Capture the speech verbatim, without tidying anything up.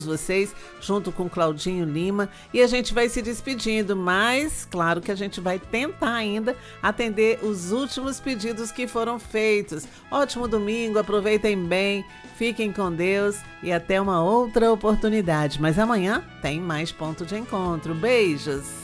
vocês, junto com Claudinho Lima, e a gente vai se despedindo, mas claro que a gente vai tentar ainda atender os últimos pedidos que foram feitos. Ótimo domingo, aproveitem bem, fiquem com Deus e até uma outra oportunidade, mas amanhã tem mais Ponto de Encontro. Beijos!